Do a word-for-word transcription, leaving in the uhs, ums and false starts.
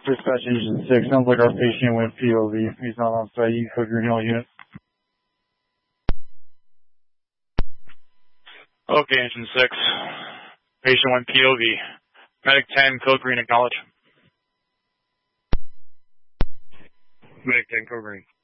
Dispatch Engine six, sounds like our patient went P O V. He's not on site. You can code green all unit. Okay, Engine six. Patient went P O V. Medic ten, code green, acknowledge. Medic ten, code green.